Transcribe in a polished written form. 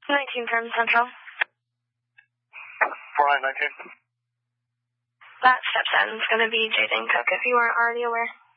19 from Central. 4919. That step 10 is going to be Jaden Cook, if you weren't already aware.